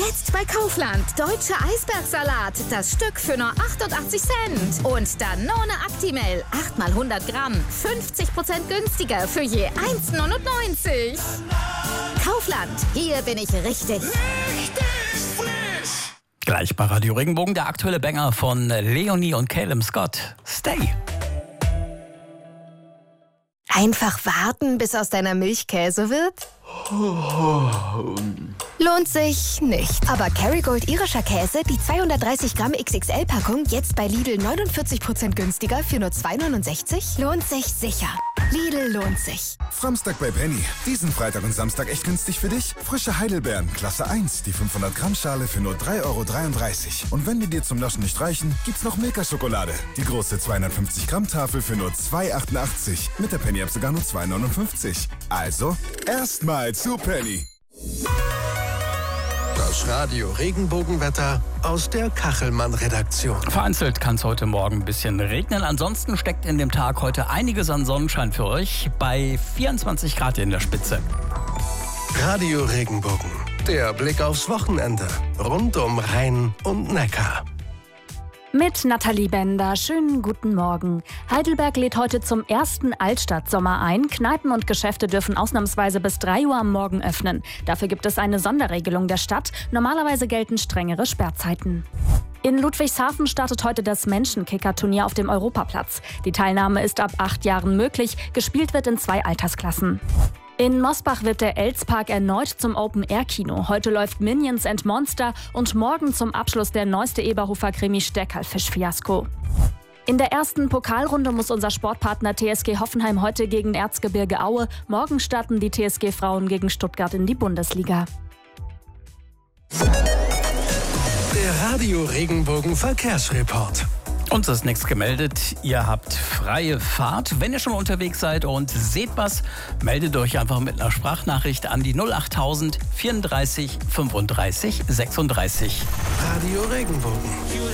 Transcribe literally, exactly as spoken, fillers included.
Jetzt bei Kaufland. Deutsche Eisbergsalat. Das Stück für nur achtundachtzig Cent. Und Danone Actimel. acht mal hundert Gramm. fünfzig Prozent günstiger für je eins neunundneunzig. Kaufland. Hier bin ich richtig. Gleich bei Radio Regenbogen der aktuelle Banger von Leonie und Caleb Scott. Stay. Einfach warten, bis aus deiner Milch Käse wird? Lohnt sich nicht. Aber Kerrygold irischer Käse, die zweihundertdreißig Gramm X X L-Packung, jetzt bei Lidl neunundvierzig Prozent günstiger für nur zwei neunundsechzig, lohnt sich sicher. Lidl lohnt sich. Samstag bei Penny. Diesen Freitag und Samstag echt günstig für dich? Frische Heidelbeeren, Klasse eins, die fünfhundert Gramm Schale für nur drei Euro dreiunddreißig. Und wenn die dir zum Naschen nicht reichen, gibt's noch Milka-Schokolade. Die große zweihundertfünfzig Gramm Tafel für nur zwei Euro achtundachtzig. Mit der Penny-App sogar nur zwei Euro neunundfünfzig. Also, erstmal zu Penny. Das Radio Regenbogenwetter aus der Kachelmann-Redaktion. Vereinzelt kann es heute Morgen ein bisschen regnen. Ansonsten steckt in dem Tag heute einiges an Sonnenschein für euch. Bei vierundzwanzig Grad in der Spitze. Radio Regenbogen. Der Blick aufs Wochenende. Rund um Rhein und Neckar. Mit Nathalie Bender. Schönen guten Morgen. Heidelberg lädt heute zum ersten Altstadtsommer ein. Kneipen und Geschäfte dürfen ausnahmsweise bis drei Uhr am Morgen öffnen. Dafür gibt es eine Sonderregelung der Stadt. Normalerweise gelten strengere Sperrzeiten. In Ludwigshafen startet heute das Menschenkicker-Turnier auf dem Europaplatz. Die Teilnahme ist ab acht Jahren möglich. Gespielt wird in zwei Altersklassen. In Mosbach wird der Elzpark erneut zum Open-Air-Kino. Heute läuft Minions and Monster und morgen zum Abschluss der neueste Eberhofer-Krimi Steckerlfisch-Fiasko. In der ersten Pokalrunde muss unser Sportpartner T S G Hoffenheim heute gegen Erzgebirge Aue. Morgen starten die T S G-Frauen gegen Stuttgart in die Bundesliga. Der Radio Regenbogen Verkehrsreport. Uns ist nichts gemeldet. Ihr habt freie Fahrt. Wenn ihr schon unterwegs seid und seht was, meldet euch einfach mit einer Sprachnachricht an die null achttausend vierunddreißig fünfunddreißig sechsunddreißig. Radio Regenbogen.